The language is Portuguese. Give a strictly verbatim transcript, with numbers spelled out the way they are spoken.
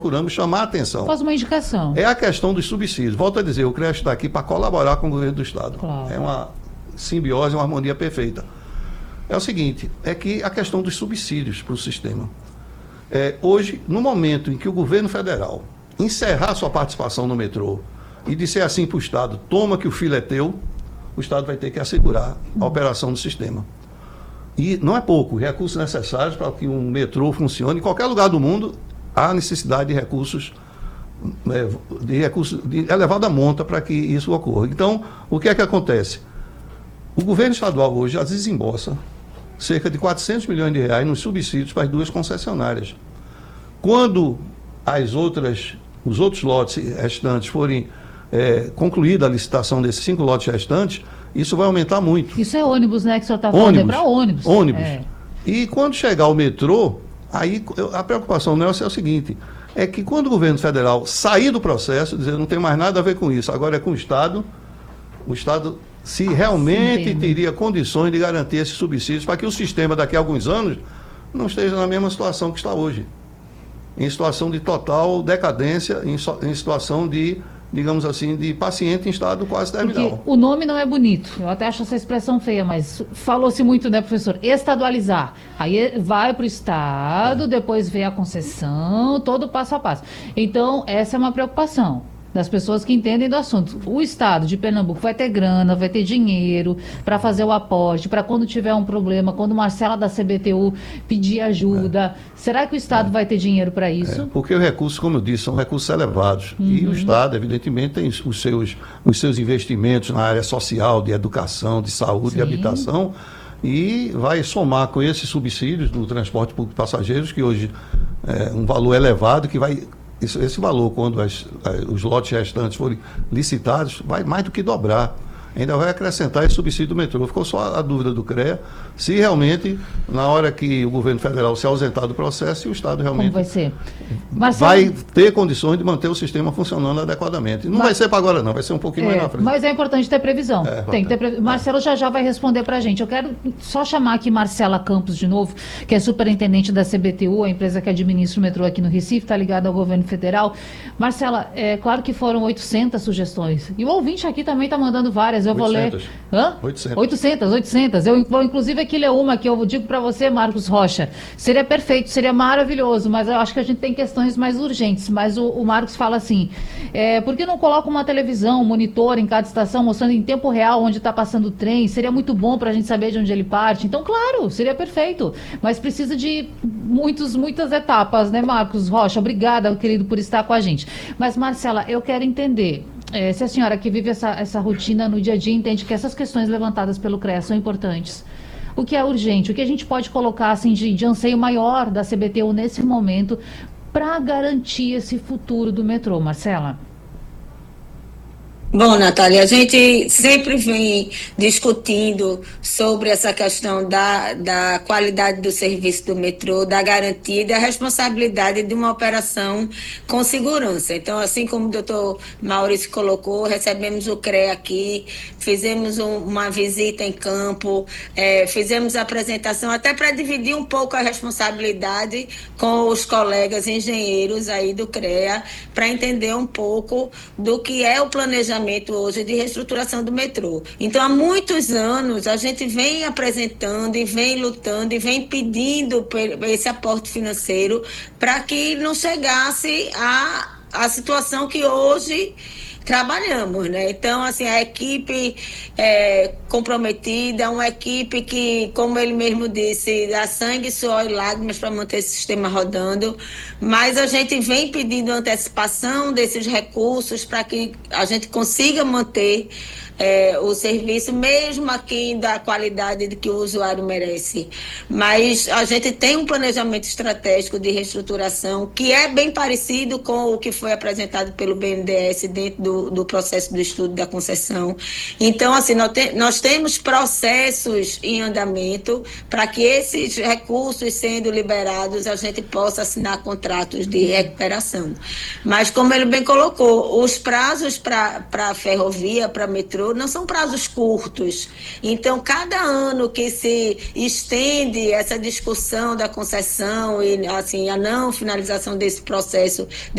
procuramos chamar a atenção. Faz uma indicação. É a questão dos subsídios. Volto a dizer, o CREAS está aqui para colaborar com o governo do Estado. Claro. É uma simbiose, uma harmonia perfeita. É o seguinte, é que a questão dos subsídios para o sistema. É, hoje, no momento em que o governo federal encerrar sua participação no metrô e disser assim para o Estado, toma que o filho é teu, o Estado vai ter que assegurar a operação do sistema. E não é pouco, recursos necessários para que um metrô funcione. Em qualquer lugar do mundo, há necessidade de recursos, de recursos de elevada monta para que isso ocorra. Então, o que é que acontece? O governo estadual hoje já desembolsa cerca de quatrocentos milhões de reais nos subsídios para as duas concessionárias. Quando as outras, os outros lotes restantes forem é, concluída a licitação desses cinco lotes restantes, isso vai aumentar muito. Isso é ônibus, né, que o senhor está falando, ônibus, é para ônibus. Ônibus. É. E quando chegar o metrô, aí a preocupação nossa é o seguinte, é que quando o governo federal sair do processo, dizer, não tem mais nada a ver com isso, agora é com o Estado, o Estado se realmente Sim, teria condições de garantir esses subsídios para que o sistema daqui a alguns anos não esteja na mesma situação que está hoje. Em situação de total decadência, em, so, em situação de, digamos assim, de paciente em estado quase terminal. Porque o nome não é bonito, eu até acho essa expressão feia, mas falou-se muito, né, professor? Estadualizar. Aí vai para o Estado, é. depois vem a concessão, todo passo a passo. Então, essa é uma preocupação das pessoas que entendem do assunto. O Estado de Pernambuco vai ter grana, vai ter dinheiro para fazer o aporte, para quando tiver um problema, quando Marcela da C B T U pedir ajuda. É. Será que o Estado é. vai ter dinheiro para isso? É, porque os recursos, como eu disse, são recursos elevados. Uhum. E o Estado, evidentemente, tem os seus, os seus investimentos na área social, de educação, de saúde, Sim. de habitação, e vai somar com esses subsídios do transporte público de passageiros, que hoje é um valor elevado, que vai... Esse, esse valor, quando as, as, os lotes restantes forem licitados, vai mais do que dobrar. Ainda vai acrescentar esse subsídio do metrô. Ficou só a dúvida do CREA, se realmente, na hora que o governo federal se ausentar do processo, o Estado realmente Como vai ser? Marcelo... vai ter condições de manter o sistema funcionando adequadamente. Não Mas... vai ser para agora não, vai ser um pouquinho é, mais na frente. Mas é importante ter previsão. É, Tem que ter pre... Marcelo já já vai responder para a gente. Eu quero só chamar aqui Marcela Campos de novo, que é superintendente da C B T U, a empresa que administra o metrô aqui no Recife, está ligada ao governo federal. Marcela, é claro que foram oitocentas sugestões. E o ouvinte aqui também está mandando várias. Eu oitocentas. vou ler. Hã? oitocentas. oitocentas, oitocentas. Eu vou inclusive aqui ler uma que eu digo para você, Marcos Rocha. Seria perfeito, seria maravilhoso, mas eu acho que a gente tem questões mais urgentes. Mas o, o Marcos fala assim, é, por que não coloca uma televisão, um monitor em cada estação, mostrando em tempo real onde está passando o trem? Seria muito bom para a gente saber de onde ele parte. Então, claro, seria perfeito. Mas precisa de muitos, muitas etapas, né, Marcos Rocha? Obrigada, querido, por estar com a gente. Mas, Marcela, eu quero entender... É, se a senhora que vive essa, essa rotina no dia a dia entende que essas questões levantadas pelo CREA são importantes, o que é urgente, o que a gente pode colocar assim, de, de anseio maior da C B T U nesse momento para garantir esse futuro do metrô, Marcela? Bom, Natália, a gente sempre vem discutindo sobre essa questão da, da qualidade do serviço do metrô, da garantia e da responsabilidade de uma operação com segurança. Então, assim como o doutor Maurício colocou, recebemos o CREA aqui, fizemos um, uma visita em campo, é, fizemos a apresentação até para dividir um pouco a responsabilidade com os colegas engenheiros aí do CREA, para entender um pouco do que é o planejamento hoje de reestruturação do metrô. Então, há muitos anos, a gente vem apresentando e vem lutando e vem pedindo esse aporte financeiro para que não chegasse a, a situação que hoje trabalhamos, né? Então, assim, a equipe é, comprometida, uma equipe que, como ele mesmo disse, dá sangue, suor e lágrimas para manter esse sistema rodando, mas a gente vem pedindo antecipação desses recursos para que a gente consiga manter É, o serviço, mesmo aqui da qualidade que o usuário merece. Mas a gente tem um planejamento estratégico de reestruturação que é bem parecido com o que foi apresentado pelo B N D E S dentro do, do processo do estudo da concessão. Então, assim, nós, te, nós temos processos em andamento para que esses recursos sendo liberados, a gente possa assinar contratos de recuperação. Mas, como ele bem colocou, os prazos para a ferrovia, para metrô, não são prazos curtos. Então, cada ano que se estende essa discussão da concessão e assim, a não finalização desse processo